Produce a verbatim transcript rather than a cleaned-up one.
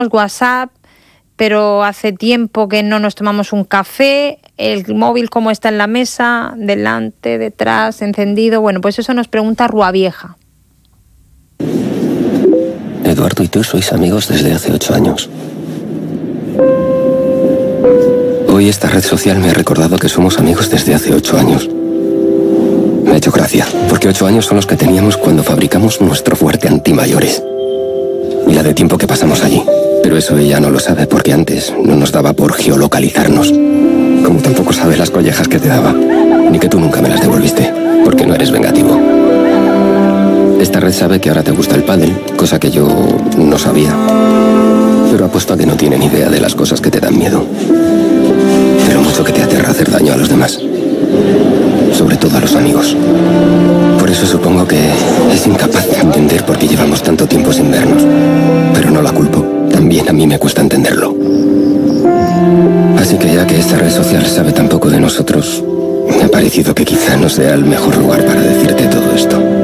WhatsApp, pero hace tiempo que no nos tomamos un café, el móvil cómo está en la mesa, delante, detrás, encendido. Bueno, pues eso nos pregunta Ruavieja. Eduardo y tú sois amigos desde hace ocho años. Hoy esta red social me ha recordado que somos amigos desde hace ocho años. Me ha hecho gracia, porque ocho años son los que teníamos cuando fabricamos nuestro fuerte antimayores. Y la de tiempo que pasamos allí. Pero eso ella no lo sabe porque antes no nos daba por geolocalizarnos. Como tampoco sabe las collejas que te daba. Ni que tú nunca me las devolviste, porque no eres vengativo. Esta red sabe que ahora te gusta el pádel, cosa que yo no sabía. Pero apuesto a que no tiene ni idea de las cosas que te dan miedo. De lo mucho que te aterra hacer daño a los demás. Sobre todo a los amigos. Por eso supongo que es incapaz de entender por qué llevamos tanto tiempo sin vernos. Pero no la culpo. También a mí me cuesta entenderlo. Así que ya que esta red social sabe tan poco de nosotros, me ha parecido que quizá no sea el mejor lugar para decirte todo esto.